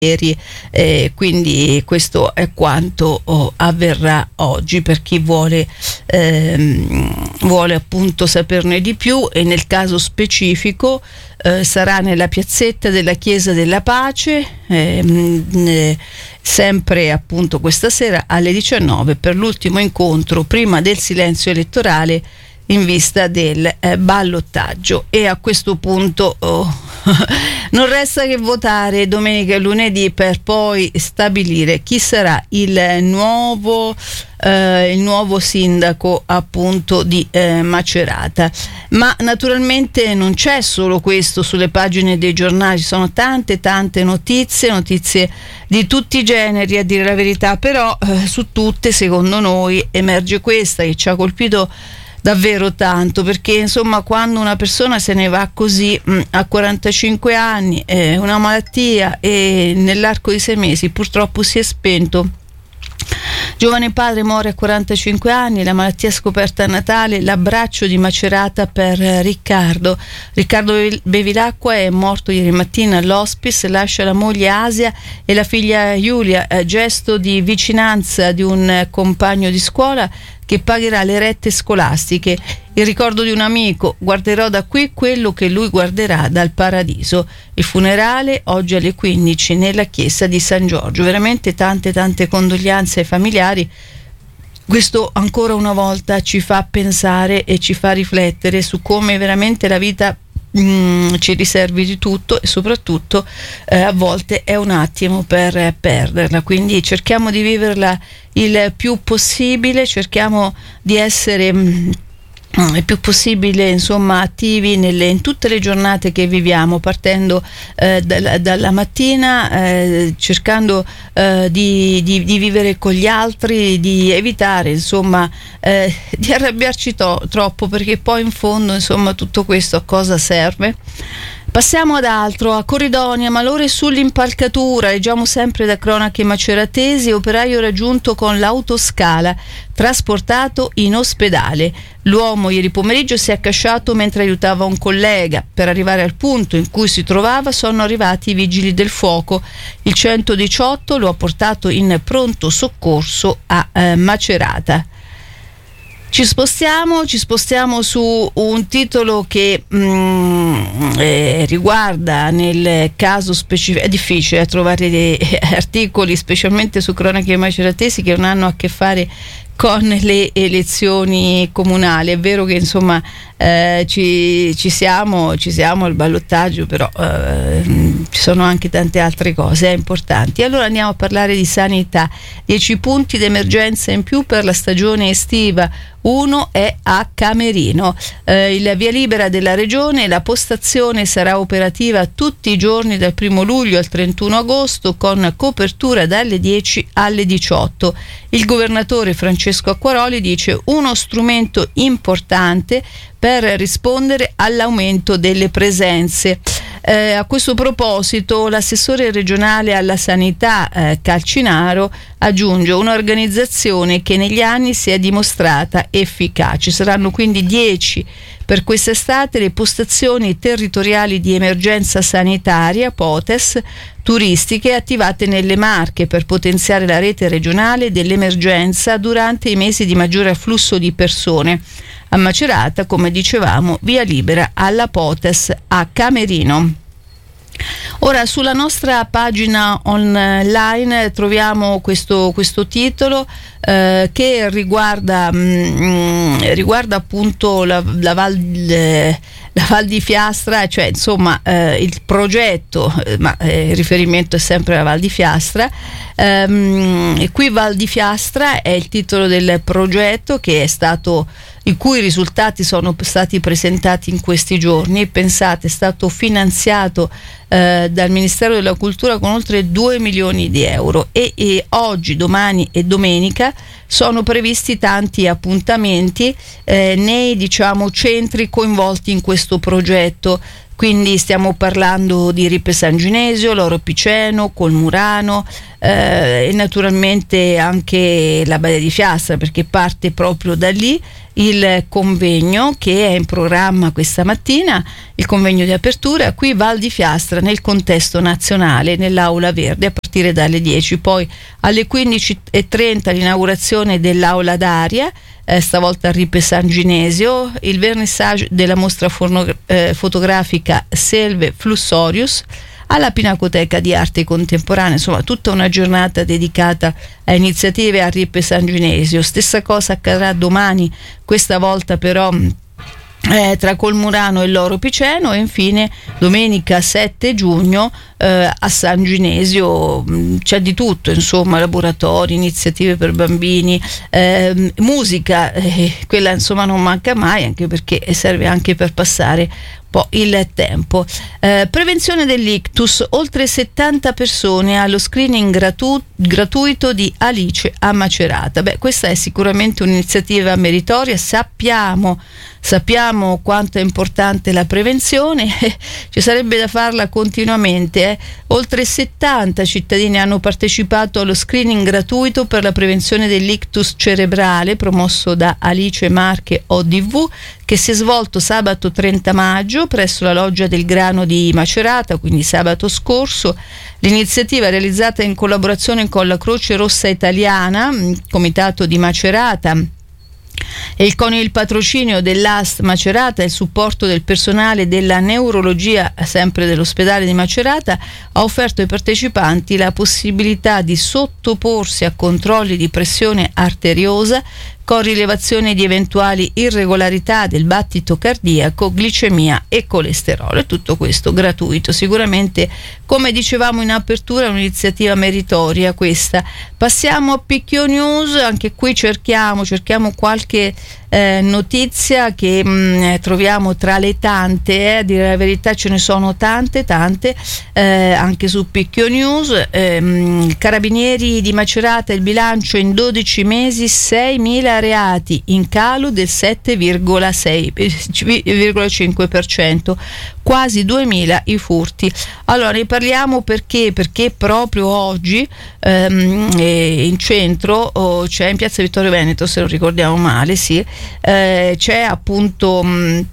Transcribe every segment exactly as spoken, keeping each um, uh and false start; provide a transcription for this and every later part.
Eh, quindi questo è quanto oh, avverrà oggi per chi vuole, ehm, vuole appunto saperne di più, e nel caso specifico eh, sarà nella piazzetta della Chiesa della Pace, ehm, eh, sempre appunto questa sera alle diciannove, per l'ultimo incontro prima del silenzio elettorale in vista del eh, ballottaggio. E a questo punto oh, non resta che votare domenica e lunedì per poi stabilire chi sarà il nuovo eh, il nuovo sindaco appunto di eh, Macerata. Ma naturalmente non c'è solo questo sulle pagine dei giornali, ci sono tante tante notizie notizie di tutti i generi, a dire la verità, però eh, su tutte secondo noi emerge questa che ci ha colpito davvero tanto, perché insomma quando una persona se ne va così mh, a quarantacinque anni, eh, una malattia, e nell'arco di sei mesi purtroppo si è spento. Giovane padre muore a quarantacinque anni, la malattia scoperta a Natale, l'abbraccio di Macerata per Riccardo. Riccardo Bevilacqua è morto ieri mattina all'hospice, lascia la moglie Asia e la figlia Giulia, eh, gesto di vicinanza di un compagno di scuola che pagherà le rette scolastiche. Il ricordo di un amico, guarderò da qui quello che lui guarderà dal paradiso. Il funerale oggi alle quindici nella chiesa di San Giorgio. Veramente tante tante condoglianze ai familiari. Questo ancora una volta ci fa pensare e ci fa riflettere su come veramente la vita Mm, ci riservi di tutto, e soprattutto eh, a volte è un attimo per eh, perderla, quindi cerchiamo di viverla il più possibile, cerchiamo di essere mm, il più possibile insomma attivi nelle, in tutte le giornate che viviamo, partendo eh, dalla, dalla mattina, eh, cercando eh, di, di, di vivere con gli altri, di evitare insomma eh, di arrabbiarci to- troppo, perché poi in fondo insomma tutto questo a cosa serve? Passiamo ad altro, a Corridonia, malore sull'impalcatura, leggiamo sempre da cronache maceratesi, operaio raggiunto con l'autoscala, trasportato in ospedale. L'uomo ieri pomeriggio si è accasciato mentre aiutava un collega. Per arrivare al punto in cui si trovava sono arrivati i vigili del fuoco. Il centodiciotto lo ha portato in pronto soccorso a eh, Macerata. Ci spostiamo, ci spostiamo su un titolo che mh, eh, riguarda, nel caso specifico, è difficile trovare dei articoli, specialmente su cronache maceratesi, che non hanno a che fare con le elezioni comunali. È vero che insomma eh, ci, ci siamo ci siamo al ballottaggio, però eh, ci sono anche tante altre cose eh, importanti. Allora andiamo a parlare di sanità. dieci punti d'emergenza in più per la stagione estiva. Uno è a Camerino, eh, il via libera della regione. La postazione sarà operativa tutti i giorni dal primo luglio al trentuno agosto, con copertura dalle dieci alle diciotto. Il governatore Francesco Acquaroli dice uno strumento importante per rispondere all'aumento delle presenze. Eh, a questo proposito l'assessore regionale alla sanità eh, Calcinaro aggiunge un'organizzazione che negli anni si è dimostrata efficace. Saranno quindi dieci per quest'estate le postazioni territoriali di emergenza sanitaria, POTES, turistiche attivate nelle Marche per potenziare la rete regionale dell'emergenza durante i mesi di maggiore afflusso di persone. A Macerata, come dicevamo, via libera alla POTES a Camerino. Ora sulla nostra pagina online troviamo questo, questo titolo eh, che riguarda, mh, riguarda appunto la, la, Val, eh, la Val di Fiastra, cioè insomma eh, il progetto, eh, ma eh, il riferimento è sempre alla Val di Fiastra. Ehm, e qui Val di Fiastra è il titolo del progetto che è stato, i cui risultati sono stati presentati in questi giorni. Pensate, è stato finanziato eh, dal Ministero della Cultura con oltre due milioni di euro e, e oggi, domani e domenica sono previsti tanti appuntamenti eh, nei diciamo centri coinvolti in questo progetto. Quindi stiamo parlando di Ripe San Ginesio, Loro Piceno, Colmurano, eh, e naturalmente anche la Badia di Fiastra, perché parte proprio da lì il convegno che è in programma questa mattina, il convegno di apertura qui Val di Fiastra nel contesto nazionale nell'Aula Verde a partire dalle dieci, poi alle quindici e trenta l'inaugurazione dell'Aula d'Aria, eh, stavolta a Ripe San Ginesio, il vernissage della mostra forno, eh, fotografica Selve Flussorius alla Pinacoteca di Arte Contemporanea, insomma tutta una giornata dedicata a iniziative a Ripe San Ginesio. Stessa cosa accadrà domani, questa volta però Eh, tra Colmurano e Loro Piceno, e infine domenica sette giugno eh, a San Ginesio mh, c'è di tutto, insomma laboratori, iniziative per bambini, eh, musica, eh, quella insomma non manca mai, anche perché serve anche per passare po' il tempo. Eh, prevenzione dell'ictus, oltre settanta persone allo screening gratu- gratuito di Alice a Macerata. Beh, questa è sicuramente un'iniziativa meritoria, sappiamo sappiamo quanto è importante la prevenzione, ci sarebbe da farla continuamente. Eh. Oltre settanta cittadini hanno partecipato allo screening gratuito per la prevenzione dell'ictus cerebrale promosso da Alice Marche O D V, che si è svolto sabato trenta maggio presso la Loggia del Grano di Macerata, quindi sabato scorso. L'iniziativa è realizzata in collaborazione con la Croce Rossa Italiana, Comitato di Macerata, e con il patrocinio dell'A S T Macerata e il supporto del personale della neurologia sempre dell'ospedale di Macerata, ha offerto ai partecipanti la possibilità di sottoporsi a controlli di pressione arteriosa con rilevazione di eventuali irregolarità del battito cardiaco, glicemia e colesterolo, e tutto questo gratuito. Sicuramente, come dicevamo in apertura, è un'iniziativa meritoria questa. Passiamo a Picchio News, anche qui cerchiamo, cerchiamo qualche eh, notizia che mh, troviamo tra le tante, eh, a dire la verità ce ne sono tante tante, eh, anche su Picchio News. ehm, Carabinieri di Macerata, il bilancio in dodici mesi seimila reati, in calo del sette virgola cinque per cento, quasi duemila i furti. Allora ne parliamo perché perché proprio oggi ehm, in centro oh, c'è in piazza Vittorio Veneto, se non ricordiamo male, sì, eh, c'è appunto mh,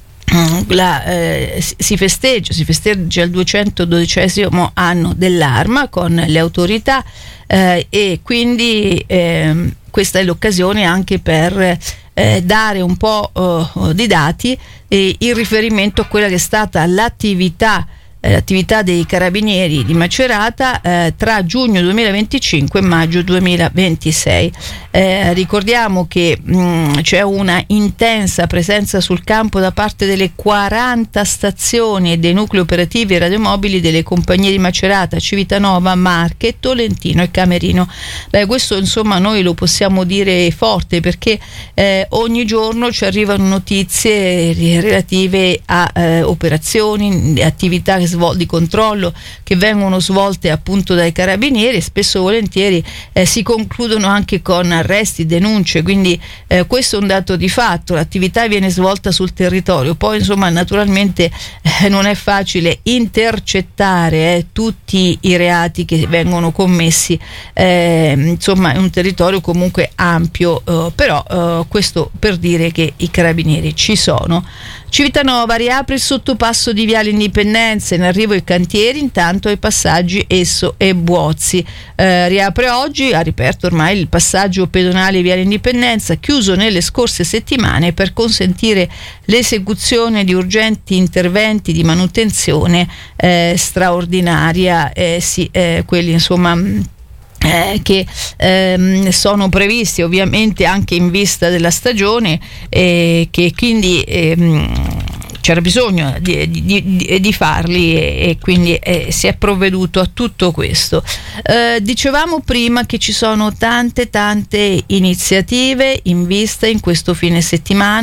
La, eh, si festeggia si festeggia il duecentododicesimo anno dell'arma con le autorità, eh, e quindi eh, questa è l'occasione anche per eh, dare un po' oh, di dati eh, in riferimento a quella che è stata l'attività l'attività dei carabinieri di Macerata eh, tra giugno duemilaventicinque e maggio duemilaventisei. Eh, ricordiamo che mh, c'è una intensa presenza sul campo da parte delle quaranta stazioni e dei nuclei operativi e radiomobili delle compagnie di Macerata, Civitanova, Marche, Tolentino e Camerino. Beh, questo insomma noi lo possiamo dire forte, perché eh, ogni giorno ci arrivano notizie relative a eh, operazioni, attività che di controllo che vengono svolte appunto dai carabinieri, e spesso e volentieri eh, si concludono anche con arresti, denunce, quindi eh, questo è un dato di fatto. L'attività viene svolta sul territorio, poi insomma naturalmente eh, non è facile intercettare eh, tutti i reati che vengono commessi, eh, insomma è un territorio comunque ampio, eh, però eh, questo per dire che i carabinieri ci sono. Civitanova riapre il sottopasso di Viale Indipendenza, in arrivo i cantieri, intanto ai passaggi Esso e Buozzi. Eh, riapre oggi, ha riaperto ormai il passaggio pedonale Viale Indipendenza, chiuso nelle scorse settimane per consentire l'esecuzione di urgenti interventi di manutenzione eh, straordinaria, eh, sì, eh, quelli insomma Eh, che ehm, sono previsti ovviamente anche in vista della stagione, e eh, che quindi ehm, c'era bisogno di, di, di, di farli, e, e quindi eh, si è provveduto a tutto questo. Eh, dicevamo prima che ci sono tante tante iniziative in vista in questo fine settimana,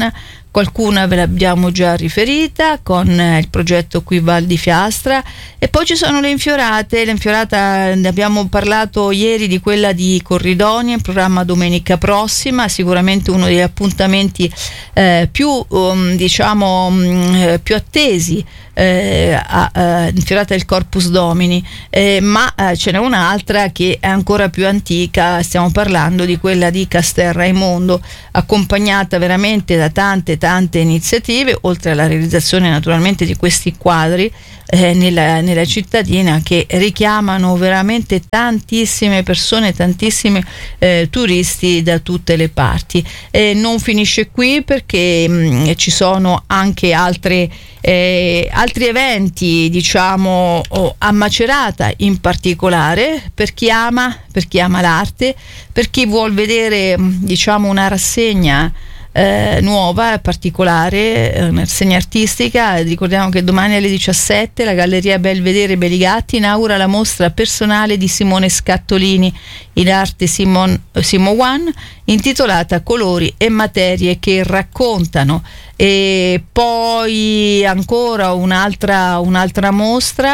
qualcuna ve l'abbiamo già riferita con il progetto qui Val di Fiastra, e poi ci sono le infiorate. Le infiorata, ne abbiamo parlato ieri di quella di Corridonia, in programma domenica prossima, sicuramente uno degli appuntamenti eh, più um, diciamo um, più attesi eh, a, a infiorata del Corpus Domini, eh, ma eh, ce n'è un'altra che è ancora più antica. Stiamo parlando di quella di Castel Raimondo, accompagnata veramente da tante tante iniziative, oltre alla realizzazione naturalmente di questi quadri eh, nella, nella cittadina, che richiamano veramente tantissime persone, tantissimi eh, turisti da tutte le parti. E non finisce qui, perché mh, ci sono anche altre Eh, altri eventi, diciamo, oh, a Macerata in particolare, per chi ama, per chi ama l'arte, per chi vuol vedere, diciamo, una rassegna eh, nuova, particolare, una rassegna artistica. Ricordiamo che domani alle diciassette la Galleria Belvedere Beligatti inaugura la mostra personale di Simone Scattolini in arte Simon, Simo One, intitolata Colori e materie che raccontano. E poi ancora un'altra, un'altra mostra.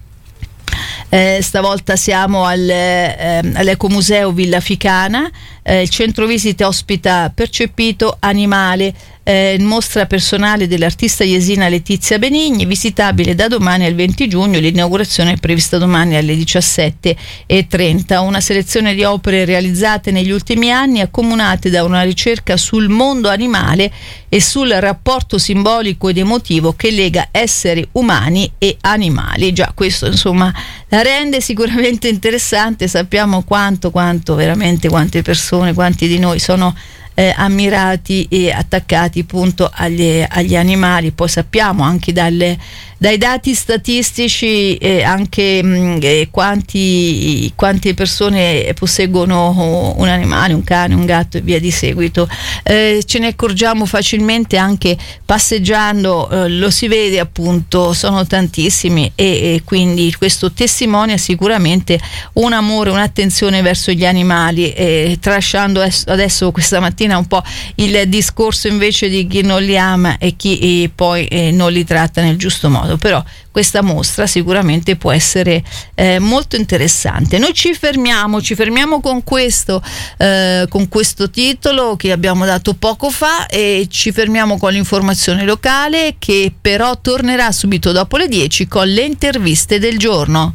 Eh, stavolta siamo al, eh, all'Ecomuseo Villa Ficana. Eh, il centro visite ospita Percepito Animale, eh, mostra personale dell'artista jesina Letizia Benigni, visitabile da domani al venti giugno. L'inaugurazione è prevista domani alle diciassette e trenta. Una selezione di opere realizzate negli ultimi anni, accomunate da una ricerca sul mondo animale e sul rapporto simbolico ed emotivo che lega esseri umani e animali. Già questo, insomma, la rende sicuramente interessante. Sappiamo quanto, quanto veramente, quante persone, quanti di noi sono eh, ammirati e attaccati appunto agli, agli animali. Poi sappiamo anche dalle, dai dati statistici eh, anche mh, eh, quanti, quante persone posseggono un animale, un cane, un gatto e via di seguito. Eh, ce ne accorgiamo facilmente anche passeggiando, eh, lo si vede appunto, sono tantissimi, e, e quindi questo testimonia sicuramente un amore, un'attenzione verso gli animali, eh, tralasciando adesso questa mattina un po' il discorso invece di chi non li ama e chi eh, poi eh, non li tratta nel giusto modo. Però questa mostra sicuramente può essere eh, molto interessante. Noi ci fermiamo, ci fermiamo con questo, eh, con questo titolo che abbiamo dato poco fa, e ci fermiamo con l'informazione locale, che però tornerà subito dopo le dieci con le interviste del giorno.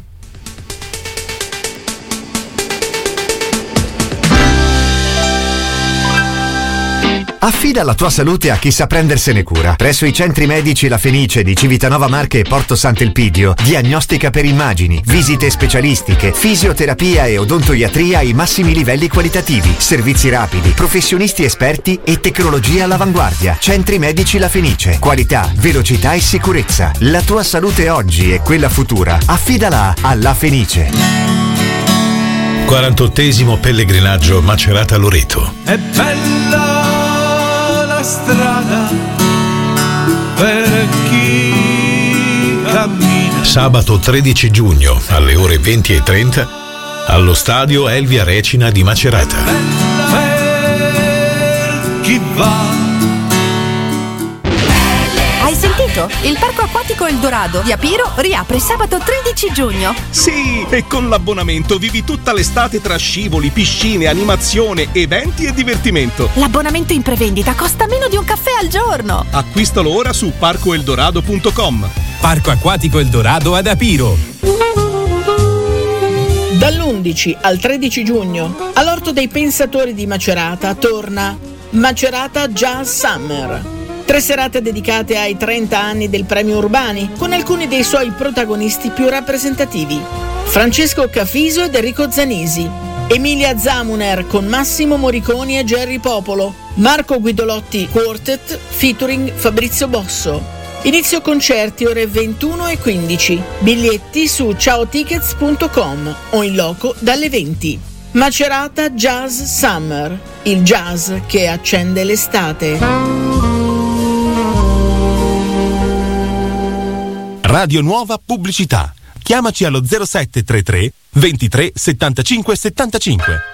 Affida la tua salute a chi sa prendersene cura. Presso i centri medici La Fenice di Civitanova Marche e Porto Sant'Elpidio, diagnostica per immagini, visite specialistiche, fisioterapia e odontoiatria ai massimi livelli qualitativi, servizi rapidi, professionisti esperti e tecnologia all'avanguardia. Centri medici La Fenice. Qualità, velocità e sicurezza. La tua salute oggi e quella futura. Affidala a La Fenice. quarantottesimo pellegrinaggio Macerata Loreto. È bella strada per chi cammina. Sabato tredici giugno alle ore venti e trenta allo stadio Elvia Recina di Macerata. Per chi va. Hai sentito? Il parco acquatico El Dorado di Apiro riapre sabato tredici giugno. Sì, e con l'abbonamento vivi tutta l'estate tra scivoli, piscine, animazione, eventi e divertimento. L'abbonamento in prevendita costa meno di un caffè al giorno. Acquistalo ora su parco eldorado punto com. Parco acquatico El Dorado ad Apiro. Dall'undici al tredici giugno all'Orto dei Pensatori di Macerata torna Macerata Jazz Summer. Tre serate dedicate ai trenta anni del Premio Urbani, con alcuni dei suoi protagonisti più rappresentativi: Francesco Cafiso ed Enrico Zanisi, Emilia Zamuner con Massimo Moriconi e Gerry Popolo, Marco Guidolotti Quartet featuring Fabrizio Bosso. Inizio concerti ore ventuno e quindici. Biglietti su ciao tickets punto com o in loco dalle venti. Macerata Jazz Summer, il jazz che accende l'estate. Radio Nuova Pubblicità. Chiamaci allo zero sette tre tre ventitré settantacinque settantacinque.